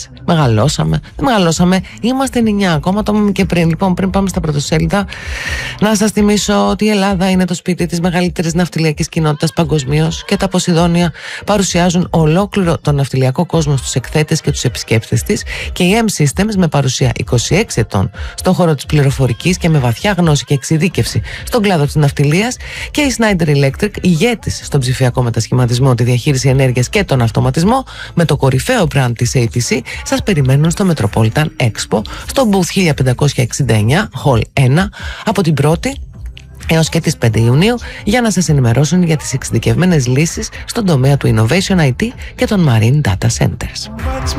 εντάξει, μεγαλώσαμε. Δεν μεγαλώσαμε, είμαστε νηνιά ακόμα, το είπαμε και πριν. Λοιπόν, πριν πάμε στα πρωτοσέλιδα, να σας θυμίσω ότι η Ελλάδα είναι το σπίτι της μεγαλύτερης ναυτιλιακής κοινότητας παγκοσμίως και τα Ποσειδόνια παρουσιάζουν ολόκληρο τον ναυτιλιακό κόσμο στους εκθέτες και τους επισκέπτες της, και η M-Systems, με παρουσία 26 ετών στον χώρο της πληροφορικής και με βαθιά γνώση και εξειδίκευση στον κλάδο της ναυτιλίας, και η Schneider Electric, ηγέτης στον ψηφιακό μετασχηματισμό, τη διαχείριση ενέργειας και τον αυτοματισμό, με το κορυφαίο brand της ATC, σας περιμένουν στο Metropolitan Expo, στο booth 1569, Hall 1, από την 1η έως και τις 5 Ιουνίου, για να σας ενημερώσουν για τις εξειδικευμένες λύσεις στον τομέα του Innovation IT και των Marine Data Centers.